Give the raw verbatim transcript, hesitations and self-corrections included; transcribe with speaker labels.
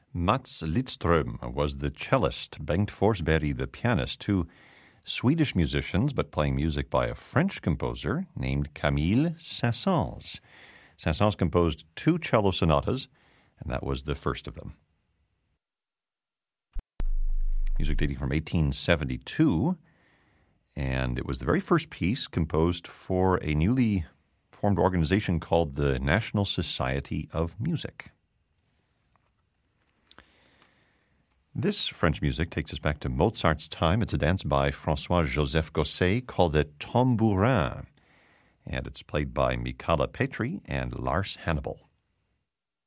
Speaker 1: Mats Lidström was the cellist, Bengt Forsberg the pianist, two Swedish musicians, but playing music by a French composer named Camille Saint-Saëns. Saint-Saëns composed two cello sonatas, and that was the first of them. Music dating from eighteen seventy-two, and it was the very first piece composed for a newly formed organization called the National Society of Music. This French music takes us back to Mozart's time. It's a dance by François-Joseph Gosset called the Tambourin, and it's played by Michala Petri and Lars Hannibal.